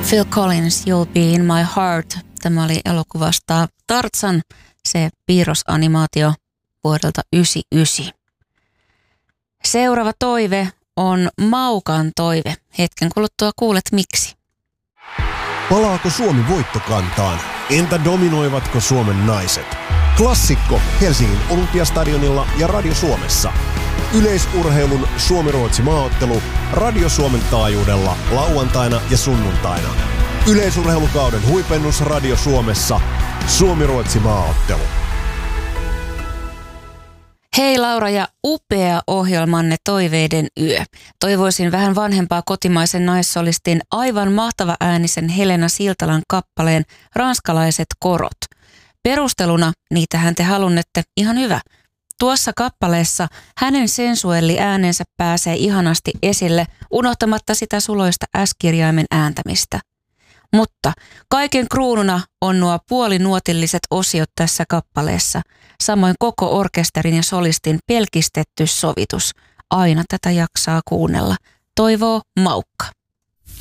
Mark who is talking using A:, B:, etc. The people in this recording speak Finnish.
A: Phil Collins, You'll Be in My Heart. Tämä oli elokuvasta Tarzan, se piirrosanimaatio vuodelta 1999. Seuraava toive on Maukan toive. Hetken kuluttua kuulet miksi.
B: Palaako Suomi voittokantaan? Entä dominoivatko Suomen naiset? Klassikko Helsingin Olympiastadionilla ja Radio Suomessa. Yleisurheilun Suomi-Ruotsi maaottelu Radio Suomen taajuudella lauantaina ja sunnuntaina. Yleisurheilukauden huipennus Radio Suomessa. Suomi-Ruotsi maaottelu.
A: Hei Laura ja upea ohjelmanne Toiveiden yö. Toivoisin vähän vanhempaa kotimaisen naissolistin aivan mahtava äänisen Helena Siltalan kappaleen Ranskalaiset korot. Perusteluna niitähän te halunnette, ihan hyvä. Tuossa kappaleessa hänen sensuelli äänensä pääsee ihanasti esille, unohtamatta sitä suloista S-kirjaimen ääntämistä. Mutta kaiken kruununa on nuo puolinuotilliset osiot tässä kappaleessa, samoin koko orkesterin ja solistin pelkistetty sovitus. Aina tätä jaksaa kuunnella. Toivoo Maukka.